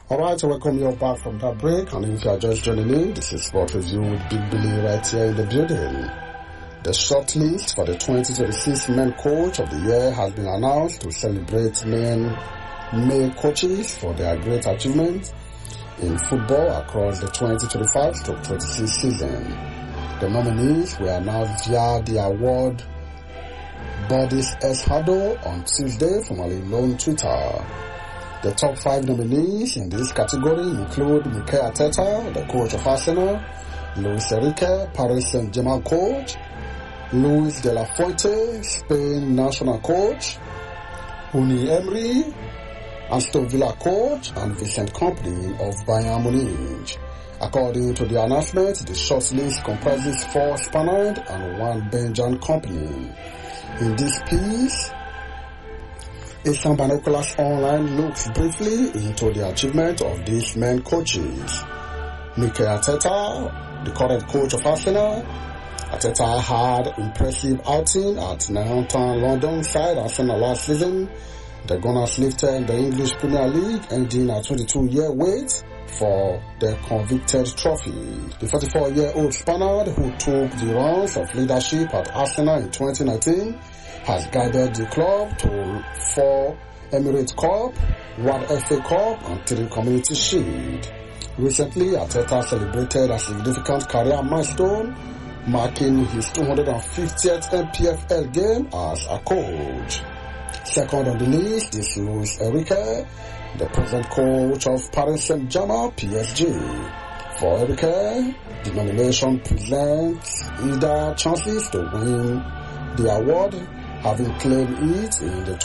Alright, so welcome you back from that break, and if you are just joining in, this is Sport Review with Big Billy right here in the building. The shortlist for the 2026 Men Coach of the Year has been announced to celebrate male coaches for their great achievements in football across the 2025-26 season. The nominees were announced via the award bodies Hado on Tuesday, formerly known Twitter. The top 5 nominees in this category include Mikel Arteta, the coach of Arsenal, Luis Enrique, Paris Saint-Germain coach, Luis de la Fuente, Spain national coach, Unai Emery, Aston Villa coach, and Vincent Kompany of Bayern Munich. According to the announcement, the shortlist comprises 4 Spaniard and 1 Belgian company. In this piece, Asian Binoculars Online looks briefly into the achievement of these men coaches. Mikel Arteta, the current coach of Arsenal. Arteta had impressive outing at Northampton London side Arsenal last season. The Gunners lifted the English Premier League, ending a 22-year wait for the coveted trophy. The 44-year-old Spaniard, who took the reins of leadership at Arsenal in 2019, has guided the club to 4 Emirates Cup, 1 FA Cup, and 3 Community Shield. Recently, Arteta celebrated a significant career milestone, marking his 250th MPFL game as a coach. Second on the list is Luis Enrique, the present coach of Paris Saint-Germain PSG. For Enrique, the nomination presents either chances to win the award, having claimed it in the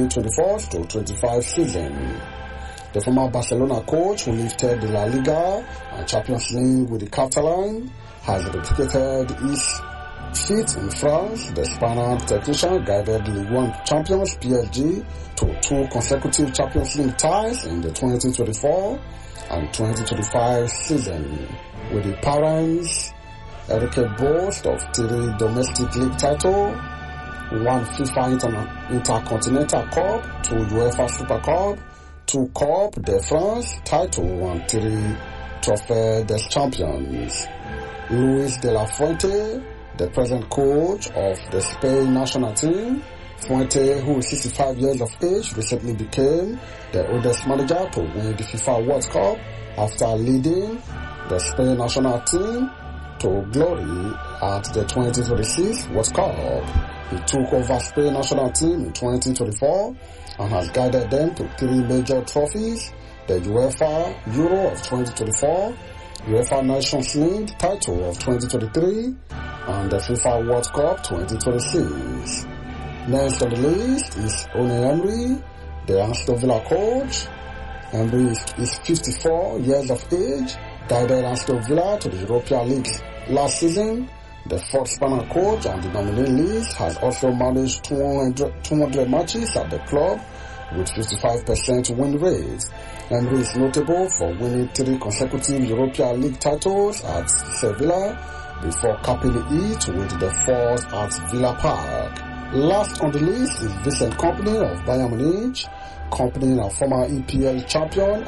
2024-25 season. The former Barcelona coach, who lifted the La Liga and Champions League with the Catalan, has replicated his feat in France. The Spanish technician guided Ligue 1 champions PSG to 2 consecutive Champions League ties in the 2024 and 2025 season. With the parents, Enrique boasts of 3 domestic league titles, 1 FIFA Intercontinental Cup, 2 UEFA Super Cup, 2 Coupe de France titles, and 3 Trophée des Champions. Luis de la Fuente, the present coach of the Spain national team. Fuente, who is 65 years of age, recently became the oldest manager to win the FIFA World Cup after leading the Spain national team to glory at the 2026 World Cup. He took over Spain national team in 2024 and has guided them to 3 major trophies: the UEFA Euro of 2024, UEFA Nations League title of 2023, and the FIFA World Cup 2026. Next on the list is Unai Emery, the Aston Villa coach. Emery is 54 years of age, guided Aston Villa to the Europa League last season. The 4th Spanish coach on the nominee list has also managed 200 matches at the club with 55% win rate. Emery is notable for winning 3 consecutive Europa League titles at Sevilla before capping it with the 4th at Villa Park. Last on the list is Vincent Kompany of Bayern Munich. Kompany, a former EPL champion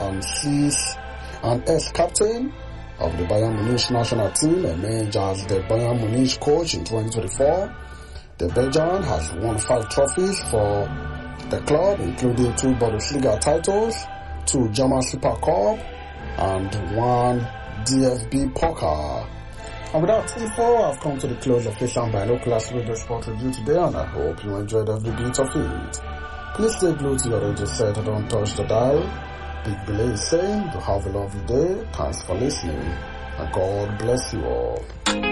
and ex-captain of the Bayern Munich national team, emerged as the Bayern Munich coach in 2024. The Belgian has won 5 trophies for the club, including 2 Bundesliga titles, 2 German Super Cup, and 1 DFB Pokal. And with that info, I've come to the close of Asian Binoculars Radio Sport Review today, and I hope you enjoyed every bit of it. Please stay glued to your radio set and don't touch the dial. Big Billy is saying, you have a lovely day. Thanks for listening, and God bless you all.